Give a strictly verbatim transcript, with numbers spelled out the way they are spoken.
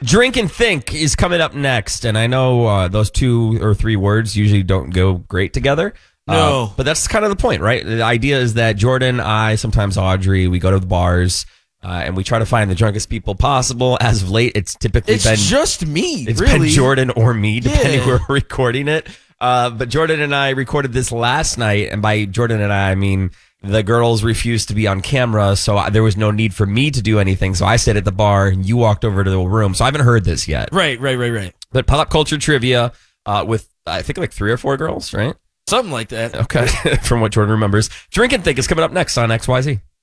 Drink and Think is coming up next, and I know uh, those two or three words usually don't go great together. No. Uh, but that's kind of the point, right? The idea is that Jordan, I, sometimes Audrey, we go to the bars, uh, and we try to find the drunkest people possible. As of late, it's typically It's been... just me, It's really. been Jordan or me, depending Yeah. where we're recording it. Uh, but Jordan and I recorded this last night, and by Jordan and I, I mean... the girls refused to be on camera, so I, there was no need for me to do anything. So I stayed at the bar, and you walked over to the room. So I haven't heard this yet. Right, right, right, right. But pop culture trivia uh, with, I think, like three or four girls, right? Something like that. Okay, from what Jordan remembers. Drink and Think is coming up next on X Y Z.